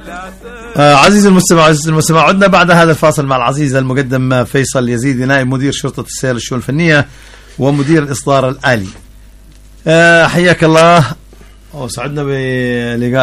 عزيزي المستمع عدنا بعد هذا الفاصل مع العزيز المقدم فيصل يزيدي، نائب مدير شرطة السير للشؤون الفنية ومدير الإصدار الآلي. حياك الله وسعدنا بلقاء